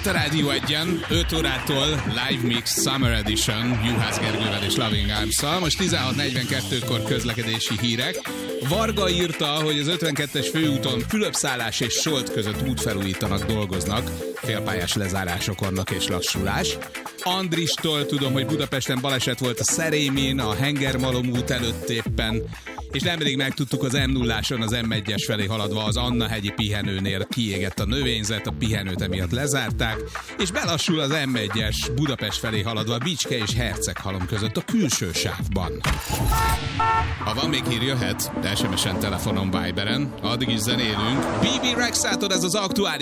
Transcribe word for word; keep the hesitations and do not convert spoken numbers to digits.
Itt a Rádió Egyen, öt órától Live Mix Summer Edition Juhász Gergővel és Loving Arms-szal. Most tizenhat negyvenkettőkor közlekedési hírek. Varga írta, hogy az ötvenkettes főúton Fülöpszállás és Solt között útfelújítanak, dolgoznak. Félpályás lezárások vannak és lassulás. Andristól tudom, hogy Budapesten baleset volt a Szerémén, a Hengermalom út előtt éppen, és nemrég megtudtuk, az em nulláson az em egyes felé haladva az Anna-hegyi pihenőnél kiégett a növényzet, a pihenőt emiatt lezárták, és belassul az em egyes Budapest felé haladva Bicske és Herceghalom között a külső sávban. Ha van még hír, jöhet, es em es-en, telefonon, Viberen, addig is zenélünk. bé bé Rexától ez az aktuális